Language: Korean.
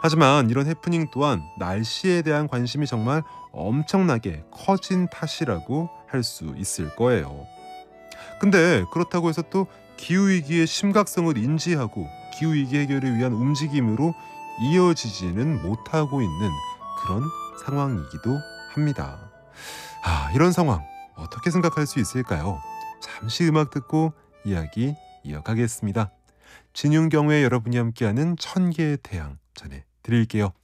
하지만 이런 해프닝 또한 날씨에 대한 관심이 정말 엄청나게 커진 탓이라고 할 수 있을 거예요. 근데 그렇다고 해서 또 기후위기의 심각성을 인지하고 기후위기 해결을 위한 움직임으로 이어지지는 못하고 있는 그런 상황이기도 합니다. 이런 상황 어떻게 생각할 수 있을까요? 잠시 음악 듣고 이야기 이어가겠습니다. 진윤경의 여러분이 함께하는 천개의 태양 전해드릴게요.